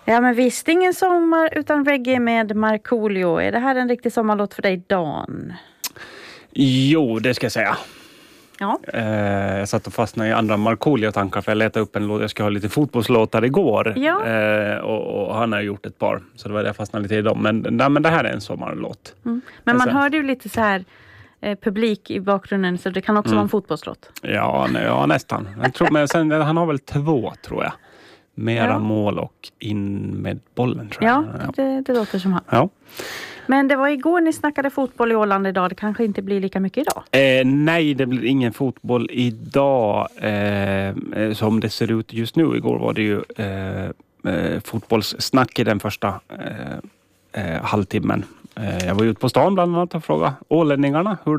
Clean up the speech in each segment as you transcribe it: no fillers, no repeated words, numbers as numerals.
Ja, men visst, ingen sommar utan reggae med Markoolio. Är det här en riktig sommarlåt för dig, Dan? Jo, det ska jag säga. Ja. Jag satt och fastnade i andra Markoolio-tankar för jag letade upp en låt. Jag ska ha lite fotbollslåtar igår. Ja. Och han har gjort ett par. Så det var det jag fastnade lite i dem. Men det här är en sommarlåt. Mm. Men man hörde ju lite så här publik i bakgrunden, så det kan också vara en fotbollslåt. Ja, nästan. Jag tror, men sen, han har väl 2, tror jag. Mera mål och in med bollen, tror jag. Ja, det låter som han. Ja. Men det var igår ni snackade fotboll i Åland idag. Det kanske inte blir lika mycket idag? Nej, det blir ingen fotboll idag som det ser ut just nu. Igår var det ju fotbollssnack i den första halvtimmen. Jag var ute på stan bland annat och frågade ålänningarna hur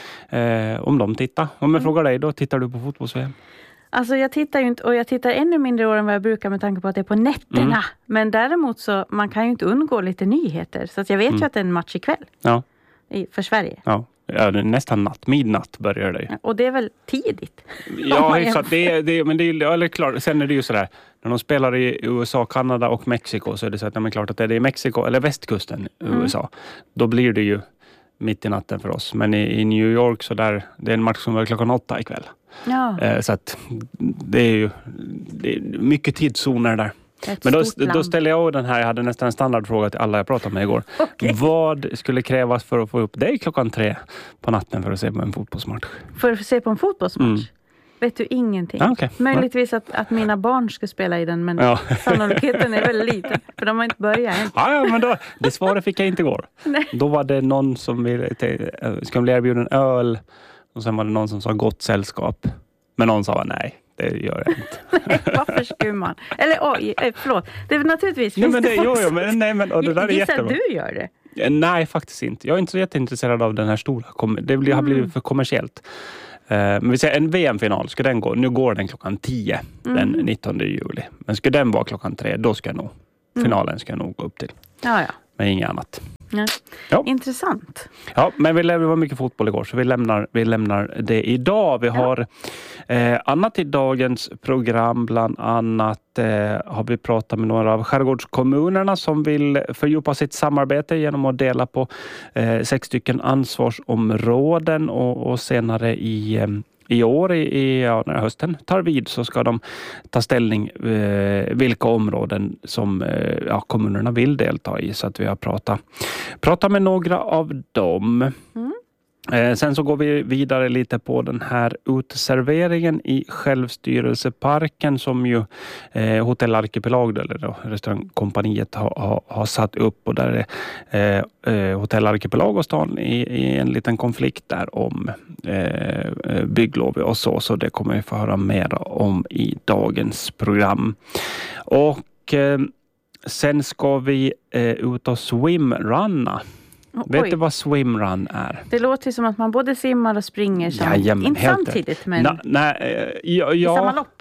om de tittar. Om jag frågar dig då, tittar du på fotbolls-VM? Alltså jag tittar ju inte, och jag tittar ännu mindre år än vad jag brukar med tanke på att det är på nätterna. Men däremot så, man kan ju inte undgå lite nyheter. Så att jag vet ju att det är en match ikväll. Ja. För Sverige. Ja, det är nästan midnatt börjar det ju. Och det är väl tidigt? Ja, så men det är klart. Sen är det ju sådär, när de spelar i USA, Kanada och Mexiko så är det så att det är klart att det är i Mexiko eller västkusten i USA. Då blir det ju mitt i natten för oss. Men i New York så där, det är en match som var klockan 8 ikväll. Ja. Så att det är mycket tidszoner där. Men då ställer jag den här, jag hade nästan en standardfråga till alla jag pratade med igår. Okay. Vad skulle krävas för att få upp dig klockan 3 på natten för att se på en fotbollsmatch? För att se på en fotbollsmatch? Vet du ingenting? Okay. Möjligtvis att mina barn ska spela i den, men sannolikheten är väldigt liten. För de har inte börjat än. Ja, men då, det svaret fick jag inte igår. Då var det någon som ska bli erbjuden en öl. Och sen var det någon som sa gott sällskap. Men någon sa nej, det gör jag inte. Nej, varför skumman? Eller förlåt. Det är naturligtvis finns det men och det där är jättebra. Du gör det? Nej, faktiskt inte. Jag är inte så jätteintresserad av den här stora. Det har blivit för kommersiellt. Men vi säger en VM-final, ska den gå? Nu går den klockan 10 den 19 juli. Men ska den vara klockan 3, då ska jag nog finalen ska jag nog gå upp till. Ja. Men inget annat. Ja. Intressant. Ja, men det var mycket fotboll igår så vi lämnar det idag. Vi har annat i dagens program, bland annat har vi pratat med några av skärgårdskommunerna som vill fördjupa sitt samarbete genom att dela på 6 stycken ansvarsområden och senare i år, när hösten tar vid, så ska de ta ställning vilka områden som kommunerna vill delta i. Så att vi har pratat med några av dem. Sen så går vi vidare lite på den här uteserveringen i Självstyrelseparken som ju Hotell Arkipelag eller restaurangkompaniet har satt upp, och där är Hotell Arkipelag och stan i en liten konflikt där om bygglov och så det kommer vi få höra mer om i dagens program. Och sen ska vi ut och swimrunna. Vet du vad swimrun är? Det låter som att man både simmar och springer inte samtidigt, men i samma lopp.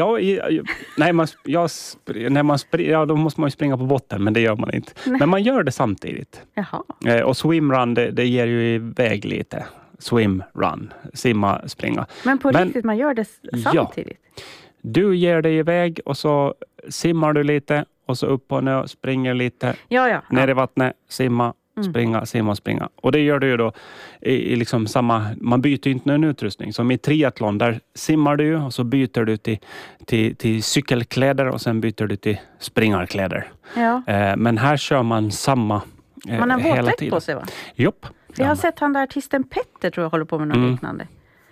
Då måste man ju springa på botten, men det gör man inte. Nej. Men man gör det samtidigt. Jaha. Och swimrun, det ger ju iväg lite. Swimrun, simma, springa. Men riktigt, man gör det samtidigt? Ja. Du ger dig iväg och så simmar du lite och så upp på en ö, springer lite, ner i vattnet, simma. Springa. Och det gör du ju då i liksom samma, man byter ju inte någon utrustning. Som i triathlon, där simmar du och så byter du till cykelkläder och sen byter du till springarkläder. Ja. Men här kör man samma man har hela våtdräkt tiden. På sig, va? Jopp. Jag har sett han där artisten Petter, tror jag, håller på med något liknande.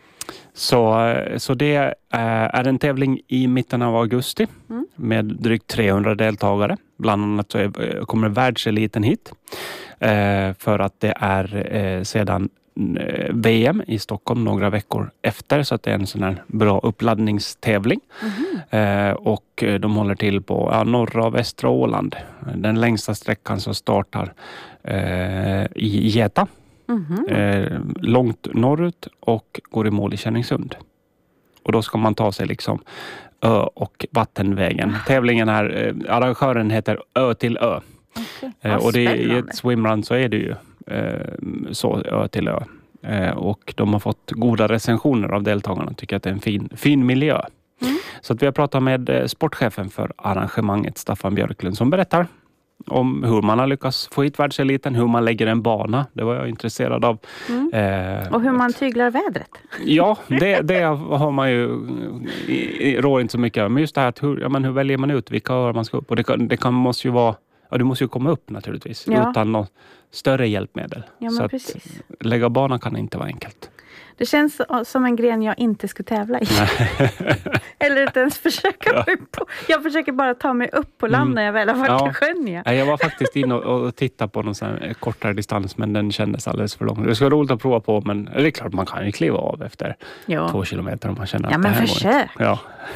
Så det är en tävling i mitten av augusti med drygt 300 deltagare. Bland annat så kommer världseliten hit för att det är sedan VM i Stockholm några veckor efter, så att det är en sån här bra uppladdningstävling. Och de håller till på norra och västra Åland. Den längsta sträckan så startar i Geta. Långt norrut och går i mål i Känningssund. Och då ska man ta sig liksom ö- och vattenvägen. Tävlingen här, arrangören heter Ö till Ö. Okay. Och det är, i ett swimrun så är det ju så Ö till Ö. Och de har fått goda recensioner av deltagarna. Tycker att det är en fin miljö. Så att vi har pratat med sportchefen för arrangemanget, Staffan Björklund, som berättar om hur man har lyckats få hit världseliten, hur man lägger en bana. Det var jag intresserad av. Och hur man tyglar vädret. Ja, det har man ju rår inte så mycket. Men just det här att hur väljer man ut vilka öar man ska upp. Och måste ju vara, du måste ju komma upp naturligtvis. Utan något större hjälpmedel. Ja, men så precis. Att lägga banan kan inte vara enkelt. Det känns som en gren jag inte skulle tävla i. Eller inte ens försöka mig på. Jag försöker bara ta mig upp på land när jag väl har varit i sjön. Jag var faktiskt inne och tittade på någon sån här kortare distans, men den kändes alldeles för lång. Det skulle vara roligt att prova på, men det är klart man kan ju kliva av efter 2 kilometer om man känner att det här försök. Ja.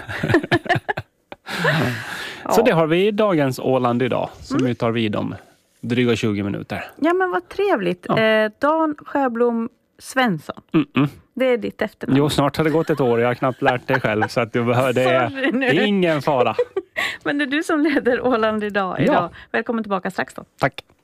Så det har vi i dagens Åland idag, som vi tar vid om dryga 20 minuter. Ja, men vad trevligt. Dan Sjöblom Svensson. Det är ditt efternamn. Jo, snart har det gått ett år. Jag har knappt lärt dig själv, så att det är ingen fara. Men det är du som leder Åland idag. Välkommen tillbaka strax då. Tack.